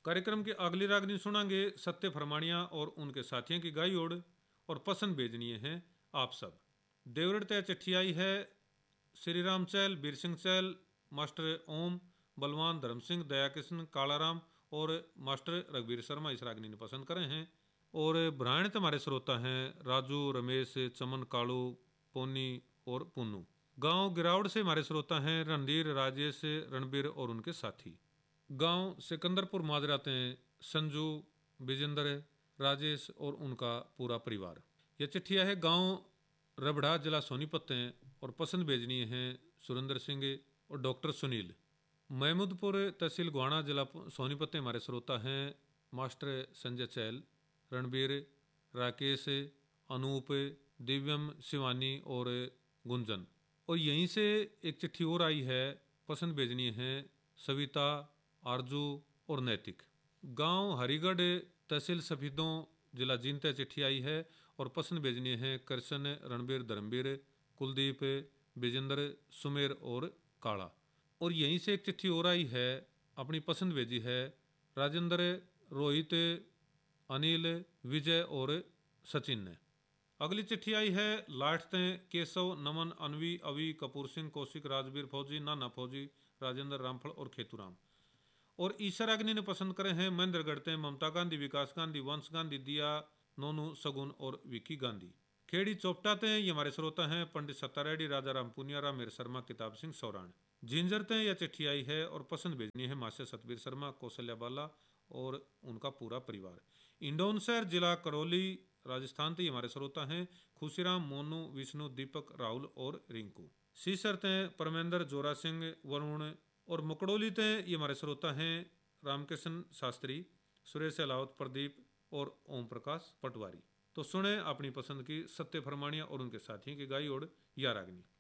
कार्यक्रम की अगली रागनी सुनांगे सत्य फरमानिया और उनके साथियों की गाई ओड़ और पसंद भेजनीय हैं आप सब। देवरट तय चिट्ठी आई है श्री राम चैल, बीर सिंह चैल, मास्टर ओम, बलवान धर्म सिंह, दया कृष्ण, कालाराम और मास्टर रघुवीर शर्मा इस रागनी ने पसंद करे हैं। और ब्रायण हमारे श्रोता हैं राजू, रमेश, चमन, कालू, पोनी और पुन्नू। गांव गिरावड़ से हमारे श्रोता हैं रणधीर, राजेश, रणबीर और उनके साथी। गांव सिकंदरपुर माजराते हैं संजू, विजेंद्र, राजेश और उनका पूरा परिवार। यह चिट्ठिया है गांव रबड़ा, जिला सोनीपत हैं और पसंद भेजनी है सुरेंद्र सिंह और डॉक्टर सुनील। महमूदपुर तहसील गुआना, जिला सोनीपत हमारे श्रोता हैं मास्टर संजय चैल, रणबीर, राकेश, अनूप, दिव्यम, शिवानी और गुंजन। और यहीं से एक चिट्ठी और आई है, पसंद भेजनी है सविता, आरजू और नैतिक। गांव हरिगढ़ तहसील सफीदों, जिला जींद चिट्ठी आई है और पसंद भेजनी है कृष्ण, रणबीर, धर्मवीर, कुलदीप, विजेंद्र, सुमेर और काला। और यहीं से एक चिट्ठी और आई है, अपनी पसंद भेजी है राजेंद्र, रोहित, अनिल, विजय और सचिन ने। अगली चिट्ठी आई है लाठते केशव, नमन, अनवी, अवी, कपूर सिंह, कौशिक, राजवीर, फौजी, नाना फौजी, राजेंद्र, रामफल और खेतूराम। और ईश्वर अग्नि ने पसंद करे हैं महेंद्र गढ़ते, ममता गांधी, विकास गांधी, वंश गांधी, दिया, नोनू, सगुन और विकी गांधी। खेड़ी चौपटाते हैं ये हमारे श्रोता हैं पंडित सत्ता रेड्डी, राजा राम पुनियारा, मेर शर्मा, किताब सिंह सौराण। जिंजरते हैं यह चिट्ठी आई है और पसंद भेजनी है मास्टर सतबीर शर्मा, कौशल्या बाला और उनका पूरा परिवार। इंडोन शहर, जिला करौली, राजस्थान से हमारे श्रोता हैं खुशीराम, मोनू, विष्णु, दीपक, राहुल और रिंकू। सीसरते हैं परमेंद्र, जोरा सिंह, वरुण और मुकड़ोली ते ये हमारे श्रोता हैं रामकृष्ण शास्त्री, सुरेश अलावत, प्रदीप और ओम प्रकाश पटवारी। तो सुने अपनी पसंद की सत्य फरमानिया और उनके साथियों की गाई और या रागनी।